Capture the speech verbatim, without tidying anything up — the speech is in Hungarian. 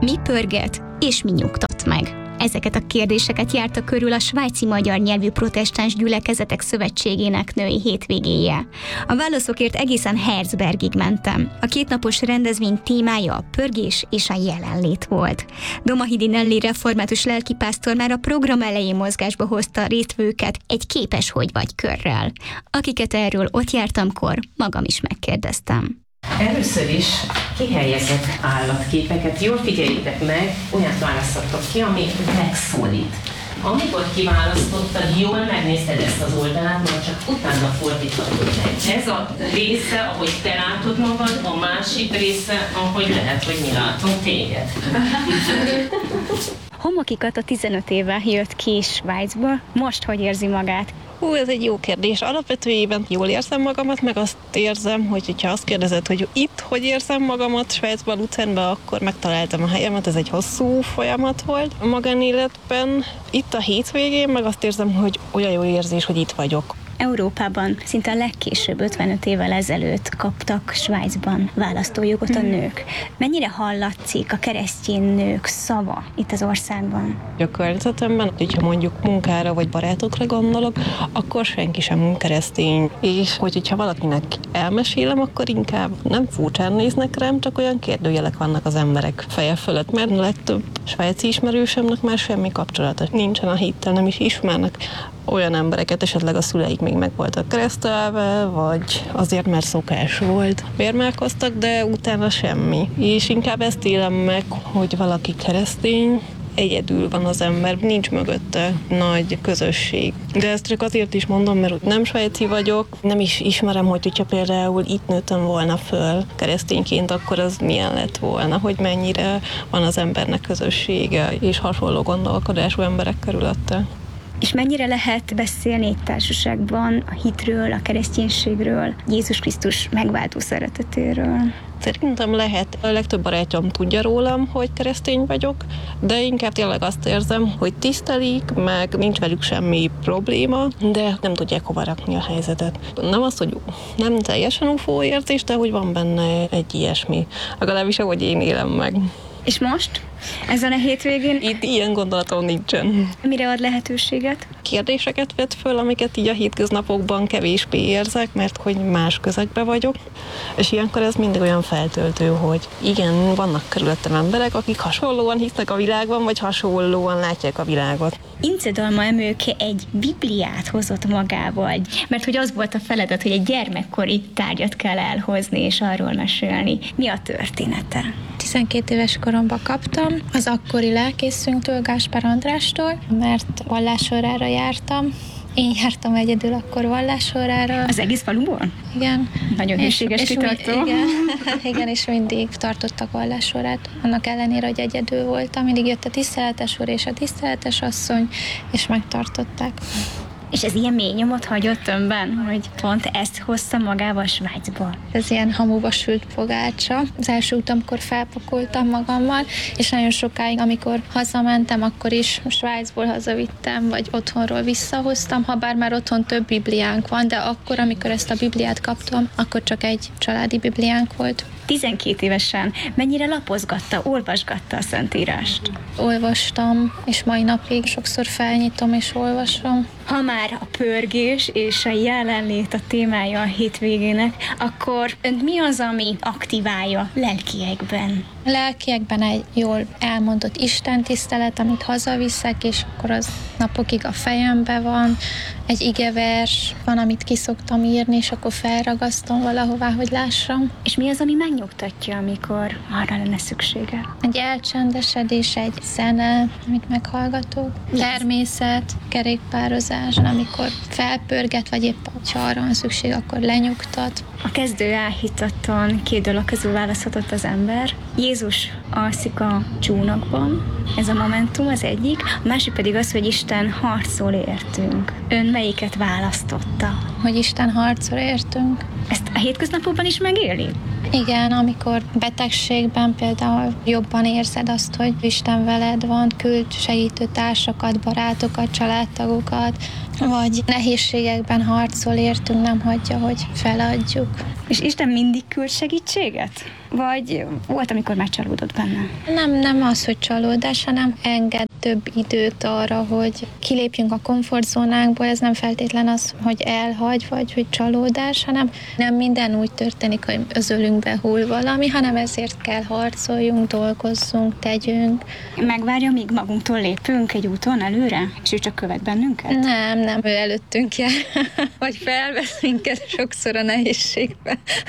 Mi pörget és mi nyugtat meg? Ezeket a kérdéseket járta körül a Svájci Magyar Nyelvű Protestáns Gyülekezetek Szövetségének női hétvégéje. A válaszokért egészen Herzbergig mentem. A kétnapos rendezvény témája a pörgés és a jelenlét volt. Domahidi Nelly református lelkipásztor már a program elején mozgásba hozta a résztvevőket egy képes hogy vagy körrel. Akiket erről ott jártamkor, magam is megkérdeztem. Először is kihelyezett állatképeket, jól figyeljétek meg, olyat választottok ki, ami megszólít. Amikor kiválasztottad, jól megnézted ezt az oldalát, majd csak utána fordíthatod meg. Ez a része, ahogy te látod magad, a másik része, ahogy lehet, hogy mi látunk téged. Homokikata tizenöt éve jött ki Svájcba, most hogy érzi magát? Hú, ez egy jó kérdés. Alapvetően jól érzem magamat, meg azt érzem, hogy ha azt kérdezed, hogy itt hogy érzem magamat Svájcban, Luzernben, akkor megtaláltam a helyemet. Ez egy hosszú folyamat volt a magánéletben. Itt a hétvégén meg azt érzem, hogy olyan jó érzés, hogy itt vagyok. Európában szinte a legkésőbb ötvenöt évvel ezelőtt kaptak Svájcban választójogot a nők. Mennyire hallatszik a keresztény nők szava itt az országban? A környezetemben, hogyha mondjuk munkára vagy barátokra gondolok, akkor senki sem keresztény. És hogy, hogyha valakinek elmesélem, akkor inkább nem furcsán néznek rám, csak olyan kérdőjelek vannak az emberek feje fölött, mert a legtöbb svájci ismerősömnek már semmi kapcsolata nincsen a hittel, nem is ismernek olyan embereket, esetleg a szüleik még meg voltak keresztelve, vagy azért, mert szokás volt. Bérmálkoztak, de utána semmi. És inkább ezt élem meg, hogy valaki keresztény, egyedül van az ember, nincs mögötte nagy közösség. De ezt csak azért is mondom, mert nem svájci vagyok, nem is ismerem, hogy hogyha például itt nőttem volna föl keresztényként, akkor az milyen lett volna, hogy mennyire van az embernek közössége, és hasonló gondolkodású emberek körülötte. És mennyire lehet beszélni egy társaságban a hitről, a kereszténységről, Jézus Krisztus megváltó szeretetéről? Szerintem lehet. A legtöbb barátom tudja rólam, hogy keresztény vagyok, de inkább tényleg azt érzem, hogy tisztelik, meg nincs velük semmi probléma, de nem tudják hova rakni a helyzetet. Nem az, hogy nem teljesen ufó érzés, de hogy van benne egy ilyesmi. Legalábbis ahogy én élem meg. És most? Ezen a hétvégén? Itt ilyen gondolatom nincsen. Mire ad lehetőséget? Kérdéseket vet föl, amiket így a hétköznapokban kevésbé érzek, mert hogy más közegbe vagyok. És ilyenkor ez mindig olyan feltöltő, hogy igen, vannak körülöttem emberek, akik hasonlóan hisznek a világban, vagy hasonlóan látják a világot. Ince Dalma Emőke egy Bibliát hozott magával, mert hogy az volt a feladat, hogy egy gyermekkori tárgyat kell elhozni és arról mesélni. Mi a története? tizenkét éves koromban kaptam az akkori lelkészünktől, Gáspár Andrástól, mert vallásórára jártam. Én jártam egyedül akkor vallásórára. Az egész faluból? Igen. Nagyon hűséges kitartó. Igen, igen, és mindig tartottak vallásórát. Annak ellenére, hogy egyedül voltam, mindig jött a tiszteletes úr és a tiszteletes asszony, és megtartották. És ez ilyen mély nyomot hagyott önben, hogy pont ezt hozta magával Svájcból? Ez ilyen hamuba sült pogácsa. Az első utamkor felpakoltam magammal, és nagyon sokáig, amikor hazamentem, akkor is Svájcból hazavittem, vagy otthonról visszahoztam, ha bár már otthon több bibliánk van, de akkor, amikor ezt a bibliát kaptam, akkor csak egy családi bibliánk volt. tizenkét évesen mennyire lapozgatta, olvasgatta a Szentírást? Olvastam, és mai napig sokszor felnyitom és olvasom. Ha már a pörgés és a jelenlét a témája a hétvégének, akkor önt mi az, ami aktiválja lelkiekben? A lelkiekben egy jól elmondott istentisztelet, amit hazaviszek, és akkor az napokig a fejembe van. Egy igevers van, amit ki szoktam írni, és akkor felragasztom valahová, hogy lássam. És mi az, ami megnyugtatja, amikor arra lenne szükssége? Egy elcsendesedés, egy zene, amit meghallgatok. Természet, kerékpározás, amikor felpörget, vagy épp ha arra van szükség, akkor lenyugtat. A kezdő áhítaton két dolog közül választhatott az ember. Jézus alszik a csónakban, ez a momentum az egyik, a másik pedig az, hogy Isten harcol értünk. Ön melyiket választotta? Hogy Isten harcol értünk. Ezt a hétköznapokban is megéli? Igen, amikor betegségben például jobban érzed azt, hogy Isten veled van, küld segítő társakat, barátokat, családtagokat, vagy nehézségekben harcol értünk, nem hagyja, hogy feladjuk. És Isten mindig küld segítséget? vagy volt, amikor már csalódott benne? Nem, nem az, hogy csalódás, hanem enged több időt arra, hogy kilépjünk a komfortzónánkból. Ez nem feltétlen az, hogy elhagy, vagy hogy csalódás, hanem nem minden úgy történik, hogy özölünkbe hull valami, hanem ezért kell harcoljunk, dolgozzunk, tegyünk. Megvárja, míg magunktól lépünk egy úton előre, és ő csak követ bennünket? Nem, nem, ő előttünk jár, vagy felvesz minket sokszor a nehézségbe.